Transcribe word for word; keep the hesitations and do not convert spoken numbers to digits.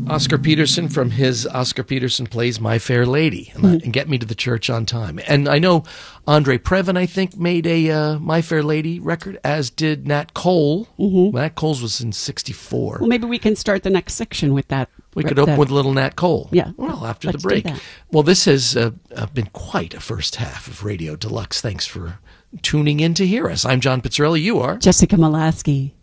Oscar Peterson from his Oscar Peterson Plays My Fair Lady, and, mm-hmm. and Get Me to the Church on Time. And I know Andre Previn, I think, made a uh, My Fair Lady record, as did Nat Cole. Mm-hmm. Nat Cole's was in sixty-four. Well, maybe we can start the next section with that. We could open that. with a little Nat Cole. Yeah. Well, after Let's the break. do that. Well, this has uh, uh, been quite a first half of Radio Deluxe. Thanks for tuning in to hear us. I'm John Pizzarelli. You are? Jessica Molaski.